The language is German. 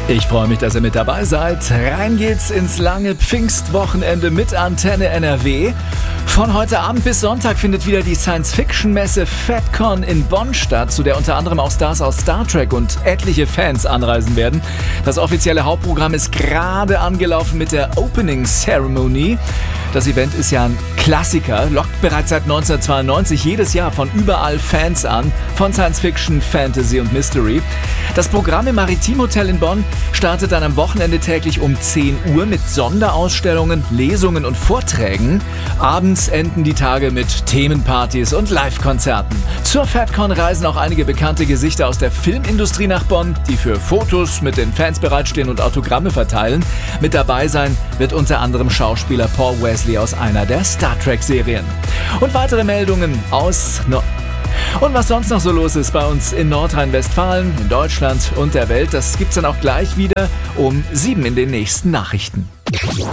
Ich freue mich, dass ihr mit dabei seid. Rein geht's ins lange Pfingstwochenende mit Antenne NRW. Von heute Abend bis Sonntag findet wieder die Science-Fiction-Messe FatCon in Bonn statt, zu der unter anderem auch Stars aus Star Trek und etliche Fans anreisen werden. Das offizielle Hauptprogramm ist gerade angelaufen mit der Opening Ceremony. Das Event ist ja ein Klassiker, lockt bereits seit 1992 jedes Jahr von überall Fans an, von Science-Fiction, Fantasy und Mystery. Das Programm im Maritim-Hotel in Bonn startet dann am Wochenende täglich um 10 Uhr mit Sonderausstellungen, Lesungen und Vorträgen. Abends enden die Tage mit Themenpartys und Live-Konzerten. Zur FatCon reisen auch einige bekannte Gesichter aus der Filmindustrie nach Bonn, die für Fotos mit den Fans bereitstehen und Autogramme verteilen. Mit dabei sein wird unter anderem Schauspieler Paul Wesley aus einer der Star Trek-Serien. Und weitere Meldungen aus Und was sonst noch so los ist bei uns in Nordrhein-Westfalen, in Deutschland und der Welt, das gibt's dann auch gleich wieder um 7 in den nächsten Nachrichten.